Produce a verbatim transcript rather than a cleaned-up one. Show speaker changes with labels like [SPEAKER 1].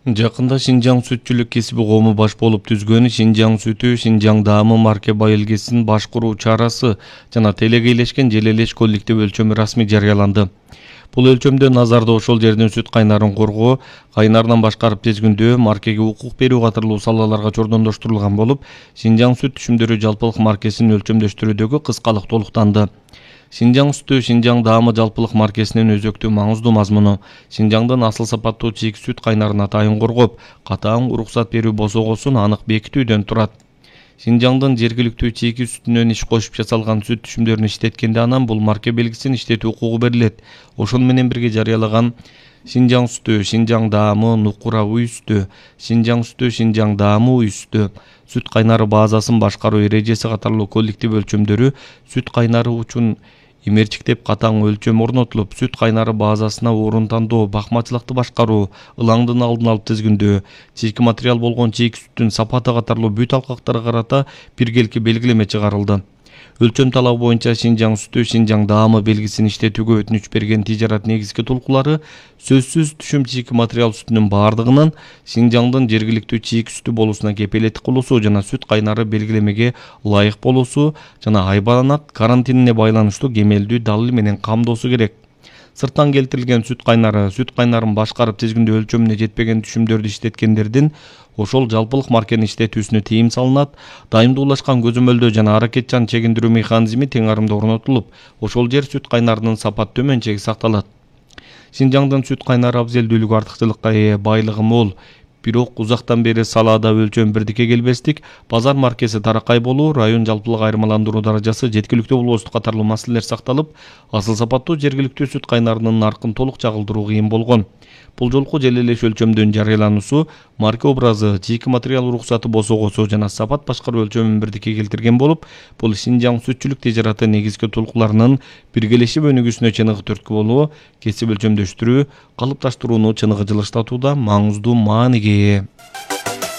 [SPEAKER 1] Жакында Шинжаң сүтчүлүк кесиби коому баш болуп түзгөн Шинжаң сүтү, Шинжаң даамы марке байылгесин башкаруу чарасы жана телегейлешкен желелеш коллектив өлчөмү расмий жарыяланды. Бул өлчөмдө назарда ошол жердин сүт кайнарын коргоо, кайнарынан башкарып тезгүндөө, маркеге укук берүү катарлуу салаларга чордондоштурулган болуп, Шинжаң сүт түшүмдөрү жалпылык маркесин өлчөмдөштүрүүдөгү кыскалык толуктанды. Шинжаң сүтү Шинжаң даамы жалпылык маркесинин өзөктүү маңыздуу мазмуну Шинжаңдын асыл сапаттуу чийик сүт кайнарын атайын коргоп, катаң уруксат берүү босогосун анык бекитүүдөн турат. Шинжаңдын жергиликтүү чийки сүтүнөн иш кошуп жасалган сүт түшүмдөрүн иштеткенде анан бул марке белгисин иштетүү укугу берилет. Ошону менен бирге жарыялаган Шинжаң сүтү, Шинжаң даамы, Нукура уй сүтү, Шинжаң сүтү, Шинжаң даамы уй сүтү, сүт кайнары базасын башкаруу эрежеси катарлуу коллектив өлчөмдөрү сүт кайнары үчүн имерчиктеп катаң өлчөм орнотулуп, сүт кайнары базасына орун тандоо, бакмачылыкты башкаруу, ылаңдын алдын алып тизгиндөө, чийки материал болгон чийки сүттүн сапаты катарлуу бүт алкактарга карата биргелки белгилеме чыгарылды. Өлчөм талабы боюнча Шинжаң сүтү, Шинжаң даамы белгисин иштетүүгө өтүнүч берген тижарат негизги толкулары сөзсүз түшүм чийки материал сүтүнүн баардыгынан Шинжаңдын жергиликтүү чийки сүтү болуусуна кепелеттик кылуусу жана сүт кайнары белгилемеге ылайык болуусу жана айбанак карантинине байланыштуу кемелдүү далил менен камдоосу керек. Сырттан келтирилген сүт кайнары, сүт кайнарын башкарып тизгиндөө өлчөмүнө жетпеген түшүмдөрдү иштеткендердин ошол жалпылык маркени иштетүүсүнө тыйым салынат, дайымдуулашкан көзөмөлдөө жана аракетчан чегиндирүү механизми тең арымда орнотулуп, ошол жер сүт кайнарынын сапат төмөн чеги сакталат. Шинжаңдын сүт кайнары абзелдүүлүгү артыкчылыкка ээ, байлыгы мол, бирок узактан бери салаада өлчөм бирдикке келбестик, базар маркеси таракай болуу, район жалпылык айырмаландыруу даражасы жеткиликтүү болбостук катарлуу маселелер сакталып, асыл сапаттуу жергиликтүү сүт кайнарынын наркын толук чагылдыруу кыйын болгон. Бул жолку желелеш өлчөмдүн жарыялануусу марке образы, чийки материал уруксаты босогосу жана сапат башкаруу өлчөмүн бирдикке келтирген болуп, бул Шинжаң сүтчүлүк тижараты негизги толкуларынын биргелешип өнүгүүсүнө чыныгы түрткү болуу, кесип өлчөмдөштүрүү, калыпташтырууну чыныгы жылыштатууда маңыздуу мааниге ээ.